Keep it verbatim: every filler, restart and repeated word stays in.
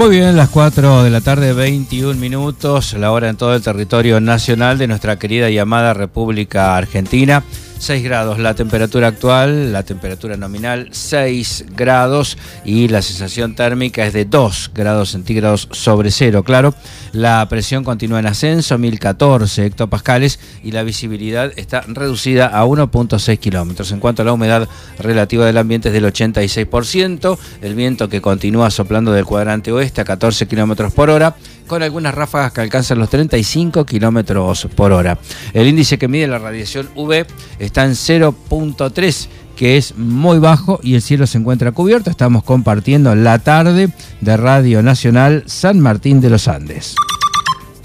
Muy bien, las cuatro de la tarde, veintiún minutos, la hora en todo el territorio nacional de nuestra querida y amada República Argentina. seis grados la temperatura actual, la temperatura nominal seis grados y la sensación térmica es de dos grados centígrados sobre cero, claro. La presión continúa en ascenso, mil catorce hectopascales y la visibilidad está reducida a uno punto seis kilómetros. En cuanto a la humedad relativa del ambiente es del ochenta y seis por ciento, el viento que continúa soplando del cuadrante oeste a catorce kilómetros por hora, con algunas ráfagas que alcanzan los treinta y cinco kilómetros por hora. El índice que mide la radiación U V está en cero punto tres, que es muy bajo y el cielo se encuentra cubierto. Estamos compartiendo la tarde de Radio Nacional San Martín de los Andes.